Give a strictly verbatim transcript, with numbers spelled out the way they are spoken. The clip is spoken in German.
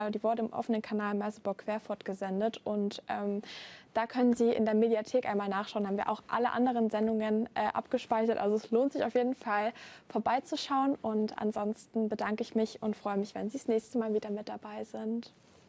Die wurde im offenen Kanal Merseburg-Querfurt gesendet und ähm, da können Sie in der Mediathek einmal nachschauen. Da haben wir auch alle anderen Sendungen äh, abgespeichert. Also es lohnt sich auf jeden Fall vorbeizuschauen und ansonsten bedanke ich mich und freue mich, wenn Sie das nächste Mal wieder mit dabei sind.